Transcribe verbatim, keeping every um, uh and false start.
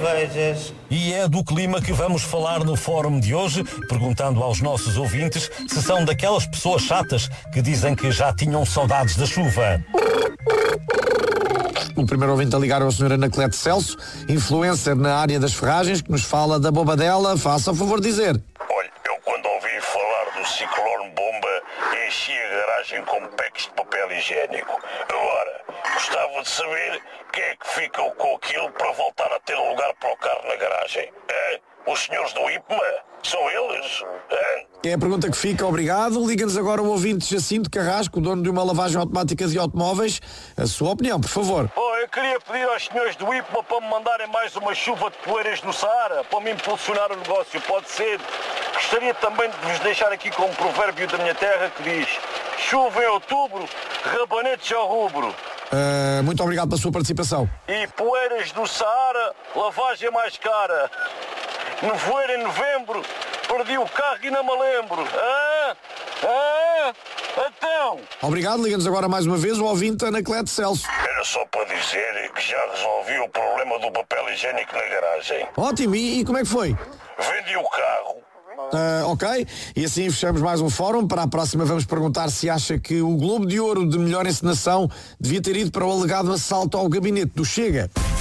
cervejas. E é do clima que vamos falar no fórum de hoje, perguntando aos nossos ouvintes se são daquelas pessoas chatas que dizem que já tinham saudades da chuva. O primeiro ouvinte a ligar é o senhor Anacleto Celso, influencer na área das ferragens, que nos fala da bobadela. Faça o favor de dizer. Olha, eu quando ouvi falar do ciclone bomba, enchi a garagem com packs de papel higiênico. Agora, gostava de saber quem é que fica com aquilo para voltar a ter lugar para o carro na garagem. É? Os senhores do I P M A? São eles? É? É a pergunta que fica, obrigado. Liga-nos agora o ouvinte Jacinto Carrasco, dono de uma lavagem automática de automóveis. A sua opinião, por favor. Bom, eu queria pedir aos senhores do I P M A para me mandarem mais uma chuva de poeiras no Saara, para me impulsionar o negócio, pode ser. Gostaria também de vos deixar aqui com um provérbio da minha terra que diz: chuva em outubro, rabanetes ao rubro. Uh, muito obrigado pela sua participação. E poeiras do Saara, lavagem mais cara. Nevoeiro em novembro, perdi o carro e não me lembro. Ah, ah, então. Obrigado, liga-nos agora mais uma vez o ouvinte Anacleto Celso. Era só para dizer que já resolvi o problema do papel higiênico na garagem. Ótimo, e, e como é que foi? Vendi o carro. Uh, ok, e assim fechamos mais um fórum. Para a próxima vamos perguntar se acha que o Globo de Ouro de melhor encenação devia ter ido para o alegado assalto ao gabinete do Chega.